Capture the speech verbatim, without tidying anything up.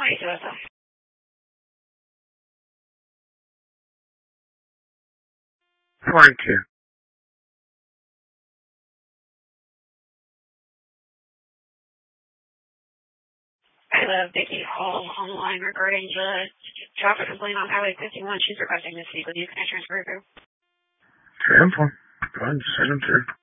Hi, Teresa. Line two. I have Vicky call online regarding the traffic complaint on Highway fifty-one. She's requesting to speak with you. Can I transfer her through? Okay, I'm fine. Go ahead, send him through.